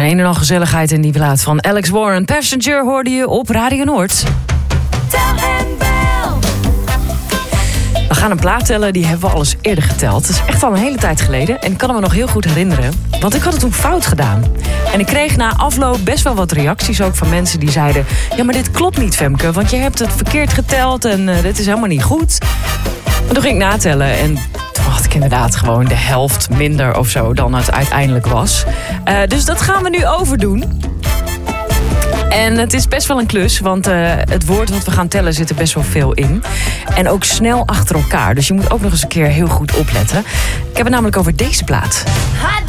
een en al gezelligheid in die plaat van Alex Warren. Passenger hoorde je op Radio Noord. Tel en bel. We gaan een plaat tellen, die hebben we al eens eerder geteld. Dat is echt al een hele tijd geleden en ik kan me nog heel goed herinneren. Want ik had het toen fout gedaan. En ik kreeg na afloop best wel wat reacties ook van mensen die zeiden... ja, maar dit klopt niet, Femke, want je hebt het verkeerd geteld en dit is helemaal niet goed. En toen ging ik natellen en toen had ik inderdaad gewoon de helft minder of zo dan het uiteindelijk was. Dus dat gaan we nu overdoen. En het is best wel een klus, want het woord wat we gaan tellen zit er best wel veel in. En ook snel achter elkaar, dus je moet ook nog eens een keer heel goed opletten. Ik heb het namelijk over deze plaat.